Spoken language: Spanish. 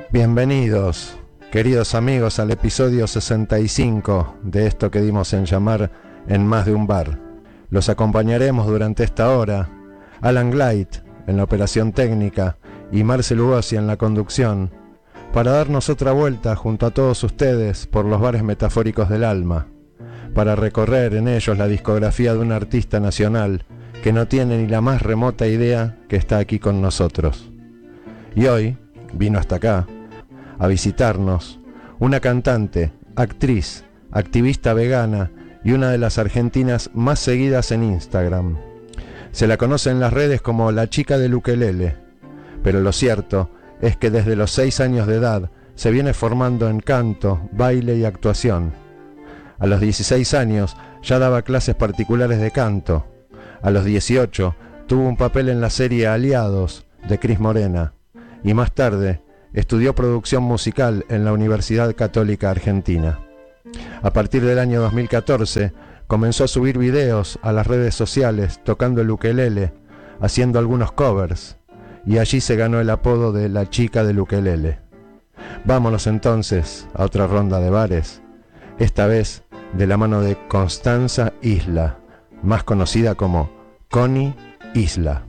Bienvenidos, queridos amigos, al episodio 65 de esto que dimos en llamar En Más de un Bar. Los acompañaremos durante esta hora, Alan Gleit en la operación técnica y Marce Lugosi en la conducción, para darnos otra vuelta junto a todos ustedes por los bares metafóricos del alma, para recorrer en ellos la discografía de un artista nacional que no tiene ni la más remota idea que está aquí con nosotros. Y hoy vino hasta acá a visitarnos una cantante, actriz, activista vegana y una de las argentinas más seguidas en Instagram. Se la conoce en las redes como la chica del ukelele, pero lo cierto es que desde los 6 años de edad se viene formando en canto, baile y actuación. A los 16 años ya daba clases particulares de canto. A los 18 tuvo un papel en la serie Aliados de Cris Morena y más tarde estudió producción musical en la Universidad Católica Argentina. A partir del año 2014 comenzó a subir videos a las redes sociales tocando el ukelele, haciendo algunos covers, y allí se ganó el apodo de la chica del ukelele. Vámonos entonces a otra ronda de bares, esta vez de la mano de Constanza Isla, más conocida como Connie Isla.